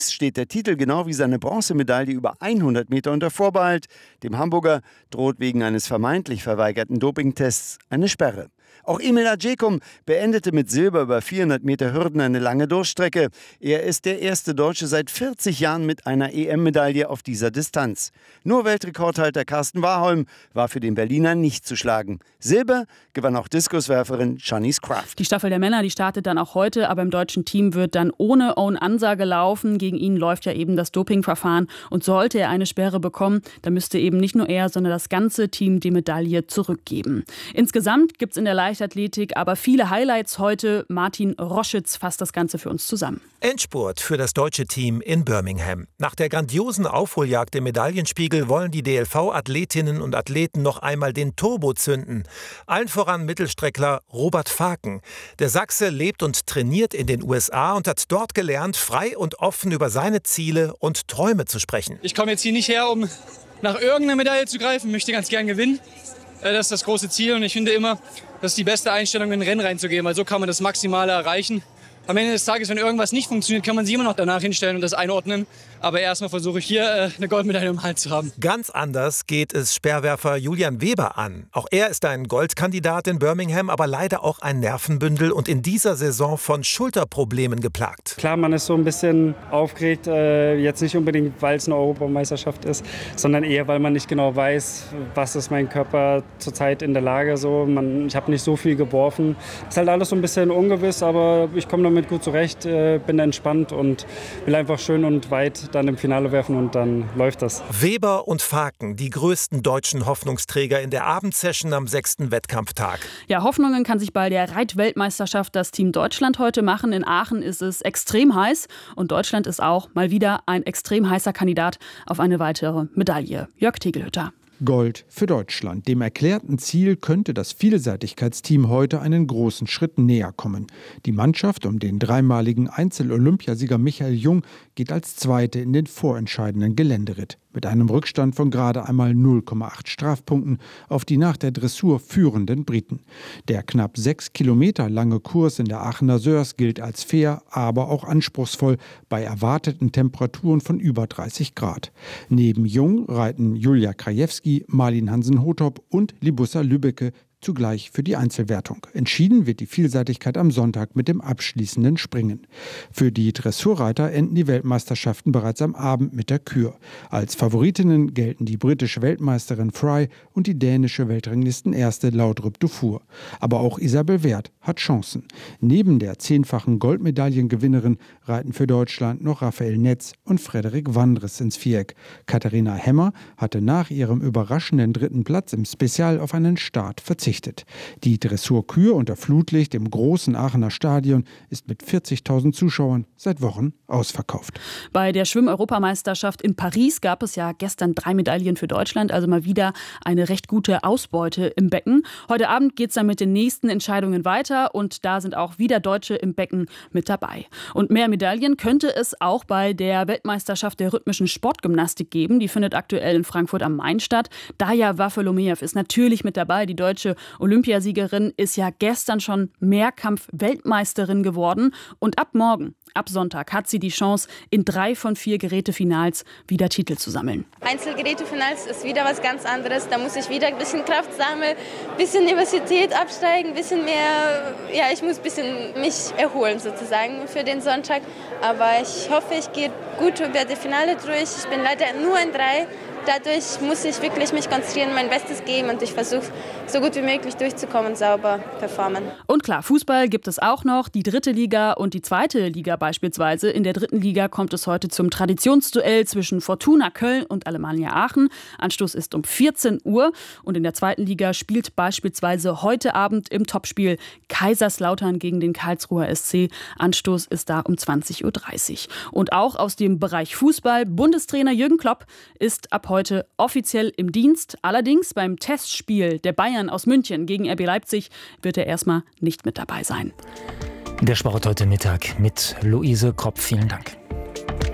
steht der Titel genau wie seine Bronzemedaille über 100 Meter unter Vorbehalt. Dem Hamburger droht wegen eines vermeintlich verweigerten Dopingtests eine Sperre. Auch Emil Acecum beendete mit Silber über 400 Meter Hürden eine lange Durchstrecke. Er ist der erste Deutsche seit 40 Jahren mit einer EM-Medaille auf dieser Distanz. Nur Weltrekordhalter Carsten Warholm war für den Berliner nicht zu schlagen. Silber gewann auch Diskuswerferin Shanice Kraft. Die Staffel der Männer, die startet dann auch heute, aber im deutschen Team wird dann ohne Owen Ansah laufen. Gegen ihn läuft ja eben das Dopingverfahren und sollte er eine Sperre bekommen, dann müsste eben nicht nur er, sondern das ganze Team die Medaille zurückgeben. Insgesamt gibt es in der Leichtathletik aber viele Highlights heute. Martin Roschitz fasst das Ganze für uns zusammen. Endspurt für das deutsche Team in Birmingham. Nach der grandiosen Aufholjagd im Medaillenspiegel wollen die DLV-Athletinnen und Athleten noch einmal den Turbo zünden. Allen voran Mittelstreckler Robert Faken. Der Sachse lebt und trainiert in den USA und hat dort gelernt, frei und offen über seine Ziele und Träume zu sprechen. Ich komme jetzt hier nicht her, um nach irgendeiner Medaille zu greifen, möchte ganz gern gewinnen. Das ist das große Ziel und ich finde immer, das ist die beste Einstellung, in ein Rennen reinzugehen, weil so kann man das Maximale erreichen. Am Ende des Tages, wenn irgendwas nicht funktioniert, kann man sich immer noch danach hinstellen und das einordnen. Aber erstmal versuche ich hier eine Goldmedaille im Hals zu haben. Ganz anders geht es Speerwerfer Julian Weber an. Auch er ist ein Goldkandidat in Birmingham, aber leider auch ein Nervenbündel und in dieser Saison von Schulterproblemen geplagt. Klar, man ist so ein bisschen aufgeregt, jetzt nicht unbedingt, weil es eine Europameisterschaft ist, sondern eher, weil man nicht genau weiß, was ist mein Körper zurzeit in der Lage. Ich habe nicht so viel geworfen. Ist halt alles so ein bisschen ungewiss, aber ich komme damit gut zurecht, bin entspannt und will einfach schön und weit dann im Finale werfen und dann läuft das. Weber und Faken, die größten deutschen Hoffnungsträger in der Abendsession am 6. Wettkampftag. Ja, Hoffnungen kann sich bei der Reitweltmeisterschaft das Team Deutschland heute machen. In Aachen ist es extrem heiß und Deutschland ist auch mal wieder ein extrem heißer Kandidat auf eine weitere Medaille. Jörg Tegelhütter. Gold für Deutschland. Dem erklärten Ziel könnte das Vielseitigkeitsteam heute einen großen Schritt näher kommen. Die Mannschaft um den dreimaligen Einzel-Olympiasieger Michael Jung geht als Zweite in den vorentscheidenden Geländeritt. Mit einem Rückstand von gerade einmal 0,8 Strafpunkten auf die nach der Dressur führenden Briten. Der knapp 6 Kilometer lange Kurs in der Aachener Sörs gilt als fair, aber auch anspruchsvoll bei erwarteten Temperaturen von über 30 Grad. Neben Jung reiten Julia Krajewski, Marlin Hansen-Hotop und Libussa Lübbecke zugleich für die Einzelwertung. Entschieden wird die Vielseitigkeit am Sonntag mit dem abschließenden Springen. Für die Dressurreiter enden die Weltmeisterschaften bereits am Abend mit der Kür. Als Favoritinnen gelten die britische Weltmeisterin Fry und die dänische Weltranglistenerste Laudrup Dufour. Aber auch Isabel Werth hat Chancen. Neben der 10-fachen Goldmedaillengewinnerin reiten für Deutschland noch Raphael Netz und Frederik Wandres ins Viereck. Katharina Hemmer hatte nach ihrem überraschenden 3. Platz im Spezial auf einen Start verzichtet. Die Dressurkür unter Flutlicht im großen Aachener Stadion ist mit 40.000 Zuschauern seit Wochen ausverkauft. Bei der Schwimm-Europameisterschaft in Paris gab es ja gestern 3 Medaillen für Deutschland, also mal wieder eine recht gute Ausbeute im Becken. Heute Abend geht es dann mit den nächsten Entscheidungen weiter und da sind auch wieder Deutsche im Becken mit dabei. Und mehr Medaillen könnte es auch bei der Weltmeisterschaft der rhythmischen Sportgymnastik geben. Die findet aktuell in Frankfurt am Main statt. Daja Waffelomejew ist natürlich mit dabei, die deutsche Olympiasiegerin ist ja gestern schon Mehrkampf-Weltmeisterin geworden. Und ab morgen, ab Sonntag, hat sie die Chance, in 3 von 4 Gerätefinals wieder Titel zu sammeln. Einzelgerätefinals ist wieder was ganz anderes. Da muss ich wieder ein bisschen Kraft sammeln, ein bisschen Nervosität absteigen, ein bisschen mehr, ich muss ein bisschen mich erholen sozusagen für den Sonntag. Aber ich hoffe, ich gehe gut über die Finale durch. Ich bin leider nur in 3. Dadurch muss ich wirklich mich konzentrieren, mein Bestes geben und ich versuche, so gut wie möglich durchzukommen, sauber performen. Und klar, Fußball gibt es auch noch, die 3. Liga und die 2. Liga beispielsweise. In der 3. Liga kommt es heute zum Traditionsduell zwischen Fortuna Köln und Alemannia Aachen. Anstoß ist um 14 Uhr und in der 2. Liga spielt beispielsweise heute Abend im Topspiel Kaiserslautern gegen den Karlsruher SC. Anstoß ist da um 20:30 Uhr. Und auch aus dem Bereich Fußball, Bundestrainer Jürgen Klopp ist ab heute offiziell im Dienst. Allerdings beim Testspiel der Bayern aus München gegen RB Leipzig wird er erstmal nicht mit dabei sein. Der Sport heute Mittag mit Luise Kropp. Vielen Dank.